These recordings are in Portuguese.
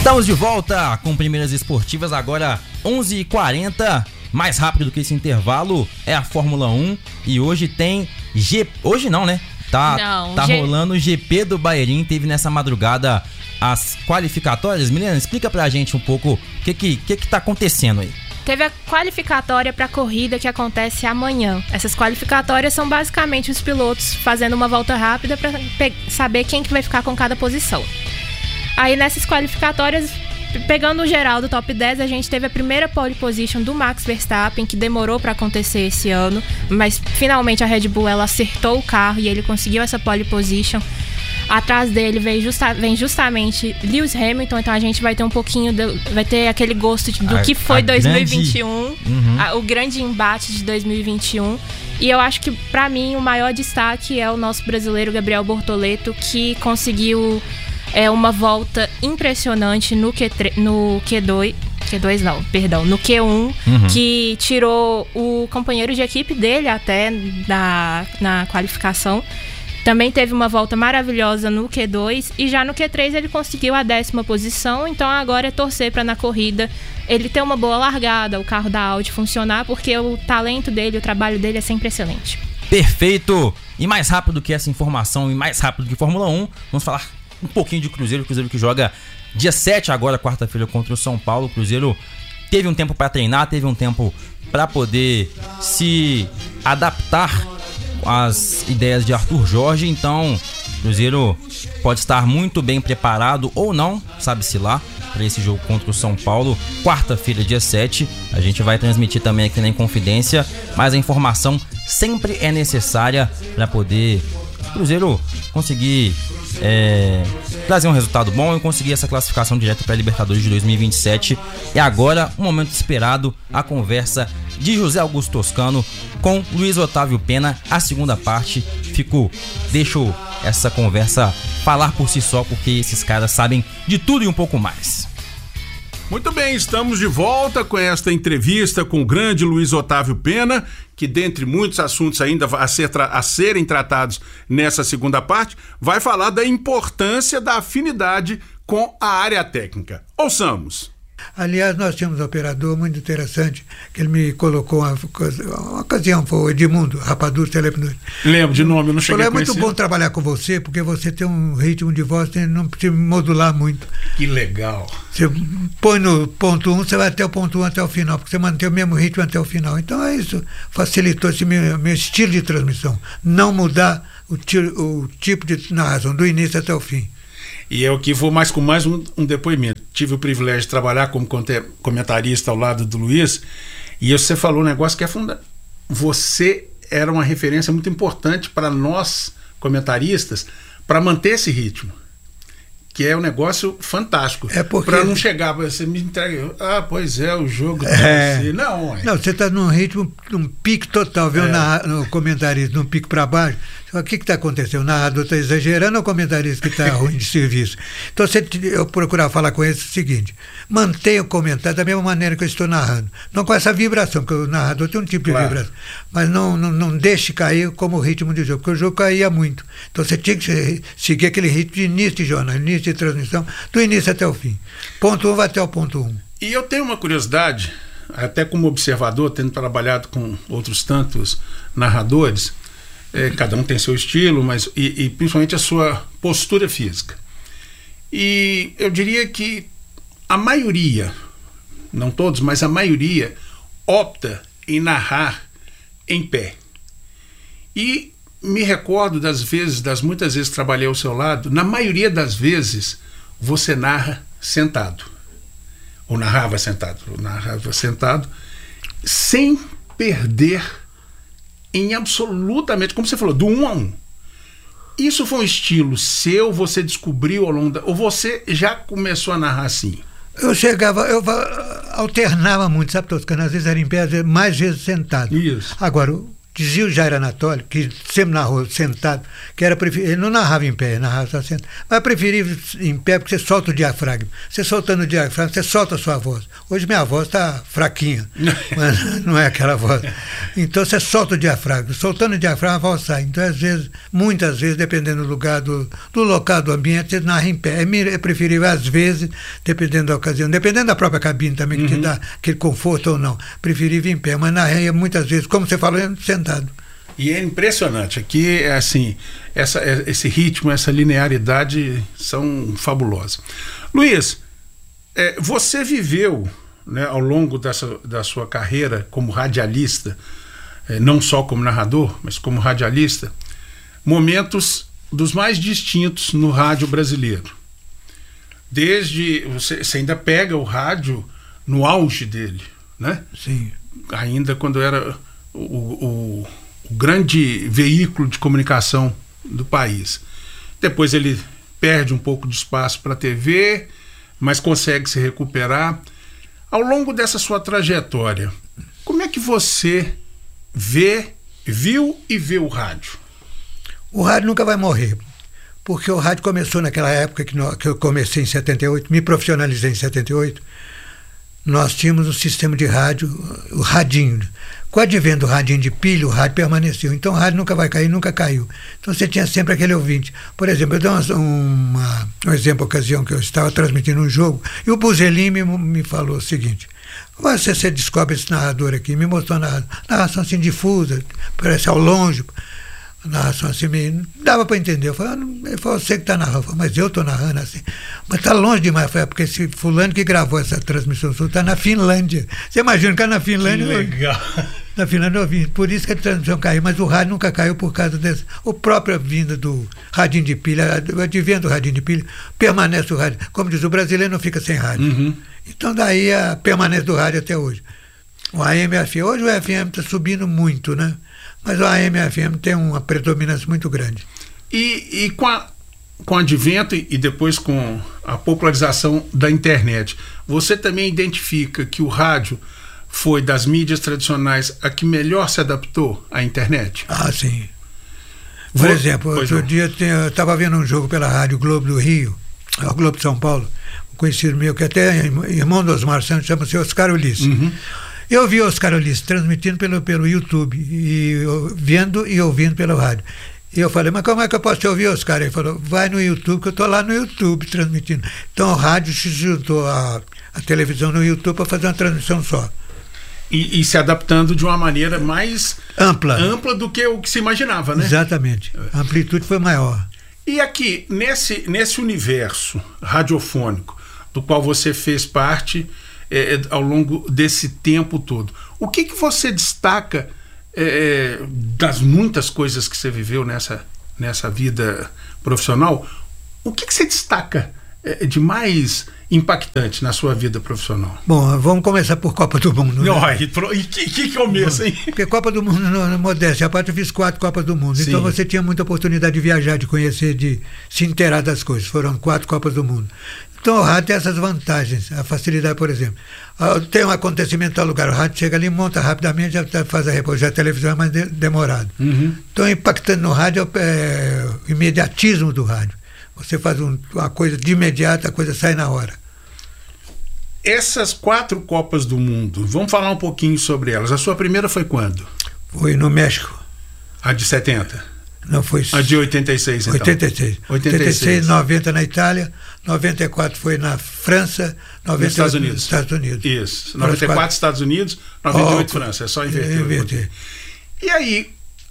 Estamos de volta com Primeiras Esportivas, agora 11h40. Mais rápido do que esse intervalo é a Fórmula 1 e hoje tem Hoje não, né? Tá rolando o GP do Bahrein. Teve nessa madrugada as qualificatórias. Milena, explica pra gente um pouco o que tá acontecendo aí. Teve a qualificatória para a corrida que acontece amanhã. Essas qualificatórias são basicamente os pilotos fazendo uma volta rápida para saber quem que vai ficar com cada posição. Aí nessas qualificatórias, pegando o geral do top 10, a gente teve a primeira pole position do Max Verstappen, que demorou para acontecer esse ano, mas finalmente a Red Bull ela acertou o carro e ele conseguiu essa pole position. Atrás dele vem justamente Lewis Hamilton, então a gente vai ter um pouquinho, vai ter aquele gosto do que foi 2021, o grande embate de 2021. E eu acho que, pra mim, o maior destaque é o nosso brasileiro Gabriel Bortoleto, que conseguiu uma volta impressionante no Q1, que tirou o companheiro de equipe dele até na qualificação. Também teve uma volta maravilhosa no Q2 e já no Q3 ele conseguiu a 10ª posição, então agora é torcer para na corrida ele ter uma boa largada, o carro da Audi funcionar, porque o talento dele, o trabalho dele é sempre excelente. Perfeito! E mais rápido que essa informação e mais rápido que Fórmula 1, vamos falar um pouquinho de Cruzeiro. O Cruzeiro que joga dia 7 agora, quarta-feira, contra o São Paulo. O Cruzeiro teve um tempo para treinar, teve um tempo para poder se adaptar as ideias de Arthur Jorge, então o Cruzeiro pode estar muito bem preparado ou não, sabe-se lá, para esse jogo contra o São Paulo, quarta-feira, dia 7. A gente vai transmitir também aqui na Inconfidência, mas a informação sempre é necessária para poder o Cruzeiro conseguir trazer um resultado bom e conseguir essa classificação direta para a Libertadores de 2027. E agora, um momento esperado, a conversa de José Augusto Toscano com Luiz Otávio Pena. A segunda parte, deixo essa conversa falar por si só, porque esses caras sabem de tudo e um pouco mais. Muito bem, estamos de volta com esta entrevista com o grande Luiz Otávio Pena, que dentre muitos assuntos ainda a serem tratados nessa segunda parte, vai falar da importância da afinidade com a área técnica. Ouçamos. Aliás, nós tínhamos um operador muito interessante, que ele me colocou uma ocasião, foi o Edmundo Rapadura Telepnute. Lembro de nome, eu não cheguei a conhecer. É muito bom trabalhar com você, porque você tem um ritmo de voz que não precisa modular muito. Que legal. Você põe no ponto 1, você vai até o ponto 1 até o final, porque você mantém o mesmo ritmo até o final. Então isso facilitou esse meu estilo de transmissão. Não mudar o tipo de narração, do início até o fim. E eu aqui vou com mais um depoimento. Tive o privilégio de trabalhar como comentarista ao lado do Luiz, e você falou um negócio que é fundamental. Você era uma referência muito importante para nós, comentaristas, para manter esse ritmo, que é um negócio fantástico. Para não chegar, você me entrega, pois é, o jogo assim. Não, você está num ritmo, num pique total, viu, no comentarista, num pique para baixo. O que está acontecendo? O narrador está exagerando ou o comentarista que está ruim de serviço? Então, eu procurar falar com ele o seguinte: mantenha o comentário da mesma maneira que eu estou narrando. Não com essa vibração, porque o narrador tem um tipo de vibração. Mas não deixe cair como o ritmo de jogo, porque o jogo caía muito. Então, você tinha que seguir aquele ritmo de início de jornal, início de transmissão, do início até o fim. Ponto 1 vai até o ponto 1. E eu tenho uma curiosidade, até como observador, tendo trabalhado com outros tantos narradores. Cada um tem seu estilo, mas e principalmente a sua postura física. E eu diria que a maioria, não todos, mas a maioria opta em narrar em pé. E me recordo das muitas vezes que trabalhei ao seu lado, na maioria das vezes você narra sentado. Ou narrava sentado, sem perder em absolutamente, como você falou, do 1 a 1. Isso foi um estilo seu, você descobriu ao longo ou você já começou a narrar assim? Eu alternava muito, sabe, Toscano? Às vezes era em pé, mais vezes sentado. Isso. Agora, Dizia o Jair Anatólio, que sempre narrou sentado, que ele não narrava em pé, ele narrava só sentado. Mas preferia em pé porque você solta o diafragma. Você soltando o diafragma, você solta a sua voz. Hoje minha voz está fraquinha, mas não é aquela voz. Então você solta o diafragma. Soltando o diafragma, a voz sai. Então, às vezes, muitas vezes, dependendo do lugar, do local, do ambiente, você narra em pé. É preferível, às vezes, dependendo da ocasião, dependendo da própria cabine também, que te dá aquele conforto ou não. Preferível em pé, mas narrei muitas vezes, como você falou, sentado. E é impressionante, aqui é assim, esse ritmo, essa linearidade são fabulosas. Luiz, você viveu, né, ao longo da sua carreira como radialista, não só como narrador, mas como radialista, momentos dos mais distintos no rádio brasileiro. Desde, você ainda pega o rádio no auge dele, né? Sim. Ainda quando era o grande veículo de comunicação do país. Depois ele perde um pouco de espaço para a TV, mas consegue se recuperar. Ao longo dessa sua trajetória, como é que você viu e vê o rádio? O rádio nunca vai morrer, porque o rádio começou naquela época que eu comecei em 78, me profissionalizei em 78, nós tínhamos um sistema de rádio, o radinho. Com o advento do radinho de pilha, o rádio permaneceu. Então o rádio nunca vai cair, nunca caiu. Então você tinha sempre aquele ouvinte. Por exemplo, eu dou um exemplo, ocasião que eu estava transmitindo um jogo, e o Buzelin me falou o seguinte: você descobre esse narrador aqui, me mostrou a narração assim difusa, parece ao longe, narração assim, dava para entender. Eu falei, ele falou, você que está narrando. Eu falei, mas eu estou narrando assim. Mas está longe demais. Eu falei, porque esse fulano que gravou essa transmissão está na Finlândia. Você imagina que na Finlândia... Que legal. Na Finlândia eu vim. Por isso que a transmissão caiu. Mas o rádio nunca caiu por causa dessa... A própria vinda do radinho de pilha, o advento do radinho de pilha, permanece o rádio. Como diz, o brasileiro não fica sem rádio. Uhum. Então daí permanece do rádio até hoje. O AM e o FM. Hoje o FM está subindo muito, né? Mas o AM e o FM tem uma predominância muito grande. E com o advento e depois com a popularização da internet, você também identifica que o rádio foi das mídias tradicionais a que melhor se adaptou à internet? Ah, sim. Por exemplo, outro dia eu estava vendo um jogo pela Rádio Globo do Rio, o Globo de São Paulo, um conhecido meu, que até é irmão do Osmar Santos, chama-se Oscar Ulisses. Uhum. Eu vi Oscar Ulisses transmitindo pelo YouTube, vendo e ouvindo pelo rádio. E eu falei, mas como é que eu posso te ouvir, Oscar? Ele falou, vai no YouTube, que eu estou lá no YouTube transmitindo. Então o rádio se juntou à televisão no YouTube para fazer uma transmissão só. E se adaptando de uma maneira mais ampla do que o que se imaginava, né? Exatamente. A amplitude foi maior. E aqui, nesse universo radiofônico, do qual você fez parte ao longo desse tempo todo, o que você destaca das muitas coisas que você viveu nessa vida profissional? O que você destaca de mais impactante na sua vida profissional? Bom, vamos começar por Copa do Mundo. Não, né? E que começo, hein? Porque Copa do Mundo, no modéstia, a parte eu fiz 4 Copas do Mundo. Sim. Então você tinha muita oportunidade de viajar, de conhecer, de se inteirar das coisas. Foram 4 Copas do Mundo. Então o rádio tem essas vantagens, a facilidade, por exemplo. Tem um acontecimento em tal lugar, o rádio chega ali, monta rapidamente, já faz a reportagem. A televisão é mais demorado. Uhum. Então impactando no rádio é o imediatismo do rádio. Você faz uma coisa de imediato, a coisa sai na hora. Essas 4 Copas do Mundo, vamos falar um pouquinho sobre elas. A sua primeira foi quando? Foi no México. A de 70? Não, foi... A de 86, então? 86, 90 na Itália, 94 foi na França, 98 nos Estados Unidos. Isso, 94 Estados Unidos, 98 França, é só inverter. E aí,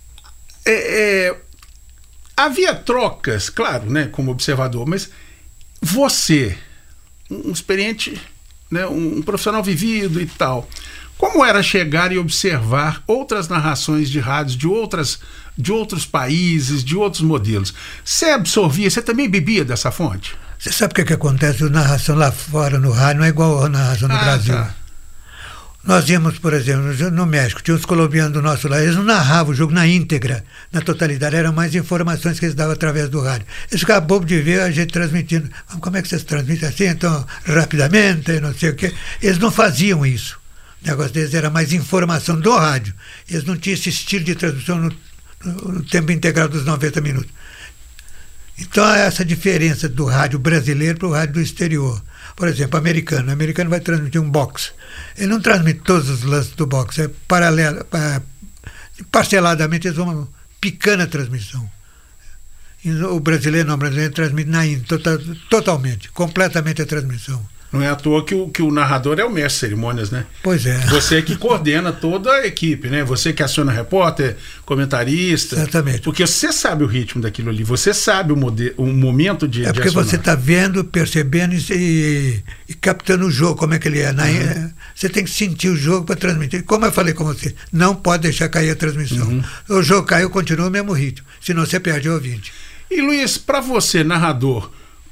havia trocas, claro, né, como observador, mas você, um experiente, né, um profissional vivido e tal, como era chegar e observar outras narrações de rádios de outros países, de outros modelos? Você absorvia, você também bebia dessa fonte? Você sabe o que acontece? A narração lá fora no rádio não é igual a narração no Brasil. Tá. Nós íamos, por exemplo, no México, tinha uns colombianos do nosso lado, eles não narravam o jogo na íntegra, na totalidade, eram mais informações que eles davam através do rádio. Eles ficavam bobos de ver a gente transmitindo. Como é que vocês transmitem assim, então, rapidamente, não sei o quê. Eles não faziam isso. O negócio deles era mais informação do rádio. Eles não tinham esse estilo de transmissão no tempo integral dos 90 minutos. Então, há essa diferença do rádio brasileiro para o rádio do exterior. Por exemplo, o americano vai transmitir um boxe. Ele não transmite todos os lances do boxe, é paralelo, parceladamente eles vão picando a transmissão. E o brasileiro transmite na íntegra, totalmente, completamente a transmissão. Não é à toa que o narrador é o mestre de cerimônias, né? Pois é. Você que coordena toda a equipe, né? Você que aciona repórter, comentarista. Exatamente. Porque você sabe o ritmo daquilo ali, você sabe o momento de porque acionar. você está vendo, percebendo e captando o jogo, como é que ele é. Você tem que sentir o jogo para transmitir. Como eu falei com você, não pode deixar cair a transmissão. O jogo caiu, continua o mesmo ritmo. Senão você perde o ouvinte. E Luiz, para você, narrador,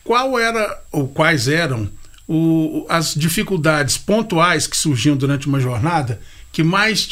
quais eram as dificuldades pontuais que surgiam durante uma jornada que mais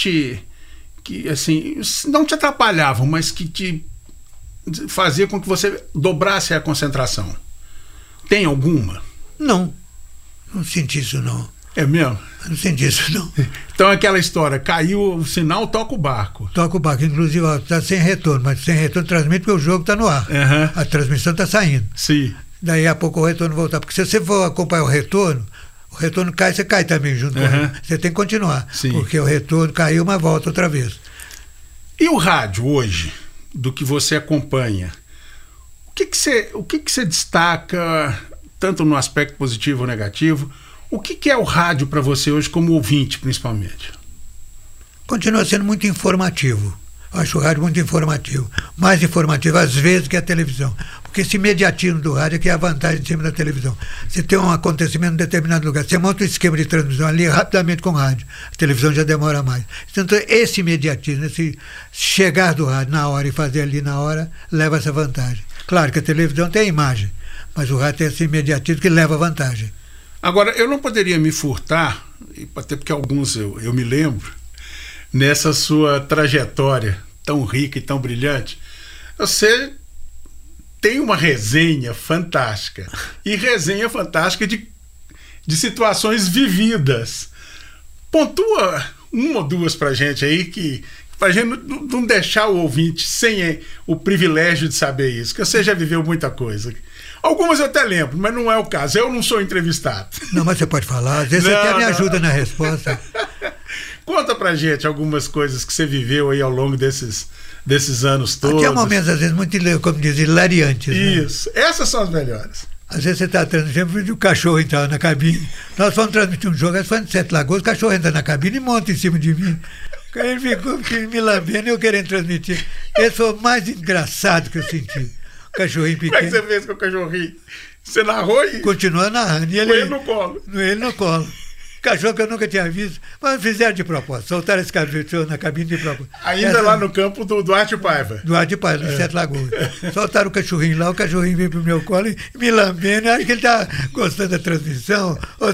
assim, não te atrapalhavam, mas que te fazia com que você dobrasse a concentração? Tem alguma? Não senti isso não. É mesmo? Não senti isso não. Então aquela história, caiu o sinal, toca o barco. Toca o barco, inclusive está sem retorno, mas sem retorno transmite porque o jogo está no ar. A transmissão está saindo. Sim. Daí a pouco o retorno voltar. Porque se você for acompanhar o retorno cai, você cai também junto com ele. Você tem que continuar. Sim. Porque o retorno caiu, mas volta outra vez. E o rádio hoje, do que você acompanha, o que você destaca, tanto no aspecto positivo ou negativo? O que é o rádio para você hoje, como ouvinte, principalmente? Continua sendo muito informativo. Eu acho o rádio muito informativo. Mais informativo, às vezes, que a televisão. Porque esse imediatismo do rádio é que é a vantagem de cima da televisão. Você tem um acontecimento em determinado lugar, você monta um esquema de transmissão ali rapidamente com o rádio. A televisão já demora mais. Então, esse imediatismo, esse chegar do rádio na hora e fazer ali na hora, leva essa vantagem. Claro que a televisão tem a imagem, mas o rádio tem esse imediatismo que leva vantagem. Agora, eu não poderia me furtar, até porque alguns eu me lembro, nessa sua trajetória tão rica e tão brilhante, você tem uma resenha fantástica. E resenha fantástica de situações vividas. Pontua uma ou duas pra gente aí, pra gente não deixar o ouvinte sem o privilégio de saber isso, que você já viveu muita coisa. Algumas eu até lembro, mas não é o caso. Eu não sou entrevistado. Não, mas você pode falar. Às vezes você até me ajuda na resposta. Conta pra gente algumas coisas que você viveu aí ao longo desses anos todos. Até momentos, às vezes, muito, como diz, hilariantes. Isso. Né? Essas são as melhores. Às vezes você está transmitindo, o cachorro entrava na cabine. Nós fomos transmitir um jogo, nós fomos em Sete Lagoas, o cachorro entra na cabine e monta em cima de mim. Ele ficou me lambendo e eu querendo transmitir. Esse foi o mais engraçado que eu senti. Cachorrinho pequeno. Como é que você fez com o cachorrinho? Você narrou e... Continua narrando. E ele no colo. Ele no colo. Cachorro que eu nunca tinha visto, mas fizeram de propósito. Soltaram esse cachorro na cabine de propósito. Ainda lá no campo do Duarte Paiva. Duarte Paiva, no Sete Lagoas. Soltaram o cachorrinho lá, o cachorrinho veio pro meu colo e me lambendo. Acho que ele tá gostando da transmissão.